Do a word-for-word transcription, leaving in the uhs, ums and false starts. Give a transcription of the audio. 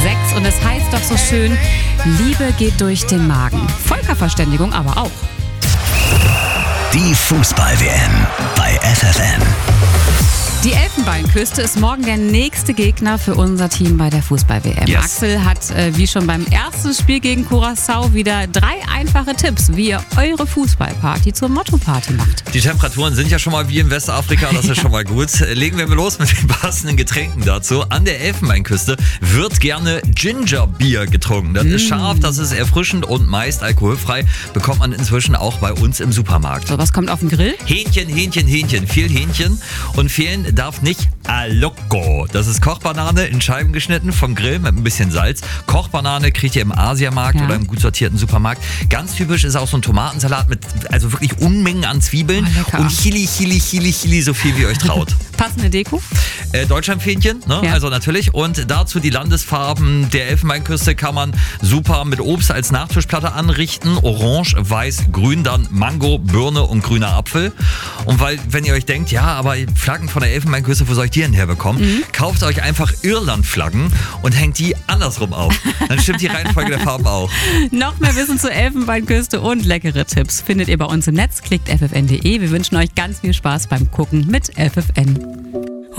sechs und es heißt doch so schön, Liebe geht durch den Magen. Völkerverständigung aber auch. Die Fußball-W M bei F F N. Die Elfenbeinküste ist morgen der nächste Gegner für unser Team bei der Fußball-W M. Yes. Axel hat, äh, wie schon beim ersten Spiel gegen Curaçao, wieder drei einfache Tipps, wie ihr eure Fußballparty zur Motto-Party macht. Die Temperaturen sind ja schon mal wie in Westafrika, das ist schon mal gut. Legen wir mal los mit den passenden Getränken dazu. An der Elfenbeinküste wird gerne Gingerbier getrunken. Das ist scharf, das ist erfrischend und meist alkoholfrei. Bekommt man inzwischen auch bei uns im Supermarkt. So, was kommt auf den Grill? Hähnchen, Hähnchen, Hähnchen. Viel Hähnchen. Und fehlen darf nicht Alocco. Das ist Kochbanane in Scheiben geschnitten vom Grill mit ein bisschen Salz. Kochbanane kriegt ihr im Asiamarkt Ja. oder im gut sortierten Supermarkt. Ganz typisch ist auch so ein Tomatensalat mit also wirklich Unmengen an Zwiebeln Oh, lecker. und Chili, Chili, Chili, Chili, so viel wie ihr euch traut. Passende Deko? Äh, Deutschlandfähnchen, ne? Ja. Also natürlich. Und dazu die Landesfarben der Elfenbeinküste kann man super mit Obst als Nachtischplatte anrichten. Orange, Weiß, Grün, dann Mango, Birne und grüner Apfel. Und weil, wenn ihr euch denkt, ja, aber Flaggen von der Elfenbeinküste, wo soll ich die denn herbekommen? Mhm. Kauft euch einfach Irland-Flaggen und hängt die andersrum auf. Dann stimmt die Reihenfolge der Farben auch. Noch mehr Wissen zur Elfenbeinküste und leckere Tipps findet ihr bei uns im Netz. Klickt f f n punkt d e. Wir wünschen euch ganz viel Spaß beim Gucken mit F F N.